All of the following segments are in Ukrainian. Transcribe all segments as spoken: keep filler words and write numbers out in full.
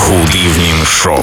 Good Evening Show.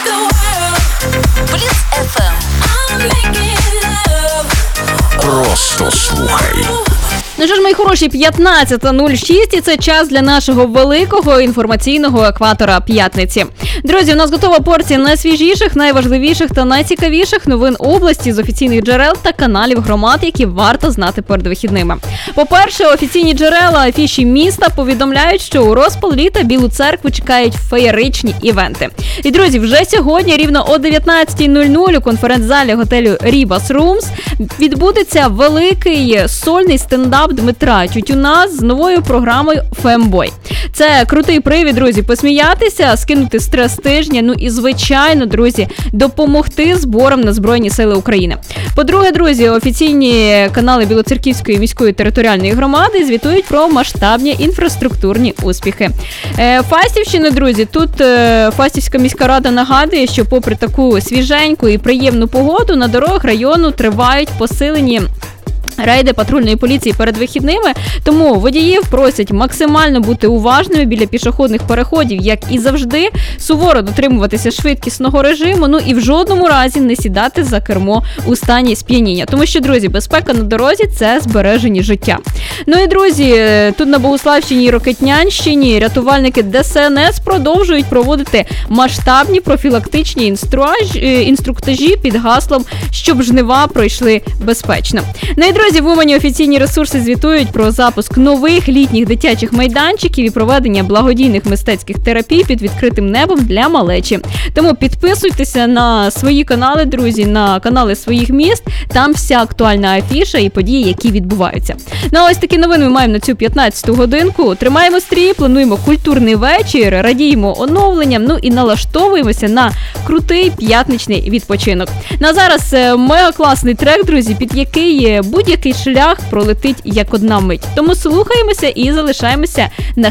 Просто слухай. Ну що ж, мої хороші, п'ятнадцята нуль шість, і це час для нашого великого інформаційного екватора п'ятниці. Друзі, у нас готова порція найсвіжіших, найважливіших та найцікавіших новин області з офіційних джерел та каналів громад, які варто знати перед вихідними. По-перше, офіційні джерела афіші міста повідомляють, що у розпал літа Білу Церкву чекають феєричні івенти. І, друзі, вже сьогодні рівно о дев'ятнадцята нуль нуль у конференц-залі готелю Ribas Rooms відбудеться великий сольний стендап Дмитра Тютюна з новою програмою «Фембой». Це крутий привід, друзі, посміятися, скинути стрес тижня, ну і, звичайно, друзі, допомогти зборам на Збройні Сили України. По-друге, друзі, офіційні канали Білоцерківської міської територіальної громади звітують про масштабні інфраструктурні успіхи. Фастівщина, друзі, тут Фастівська міська рада нагадує, що попри таку свіженьку і приємну погоду на дорогах району тривають посилені рейди патрульної поліції перед вихідними, тому водіїв просять максимально бути уважними біля пішохідних переходів, як і завжди, суворо дотримуватися швидкісного режиму, ну і в жодному разі не сідати за кермо у стані сп'яніння. Тому що, друзі, безпека на дорозі – це збереження життя. Ну і, друзі, тут на Богуславщині і Рокитнянщині рятувальники Де Ес Ен Ес продовжують проводити масштабні профілактичні інструаж... інструктажі під гаслом «Щоб жнива пройшли безпечно». Ну і, друзі, в Умані офіційні ресурси звітують про запуск нових літніх дитячих майданчиків і проведення благодійних мистецьких терапій під відкритим небом для малечі. Тому підписуйтеся на свої канали, друзі, на канали своїх міст. Там вся актуальна афіша і події, які відбуваються. Ну а ось такі новини ми маємо на цю п'ятнадцяту годинку. Тримаємо стрій, плануємо культурний вечір, радіємо оновленням, ну і налаштовуємося на крутий п'ятничний відпочинок. Ну а зараз мега класний трек, друзі, під який будь-який шлях пролетить як одна мить. Тому слухаємося і залишаємося на